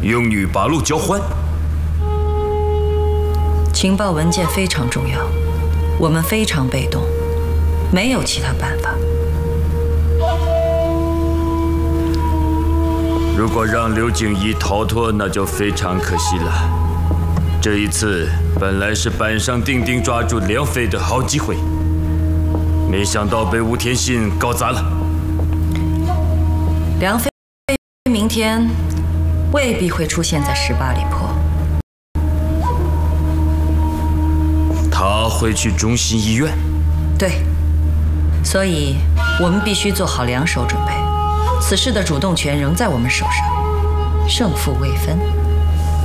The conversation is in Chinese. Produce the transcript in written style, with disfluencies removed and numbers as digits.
用女八路交换。 情报文件非常重要，我们非常被动，没有其他办法。 如果让刘景怡逃脱，那就非常可惜了。这一次本来是板上钉钉抓住梁飞的好机会，没想到被吴天信搞砸了。 梁飞明天未必会出现在18里坡， 他会去中心医院。 对，所以我们必须做好两手准备。此事的主动权仍在我们手上，胜负未分。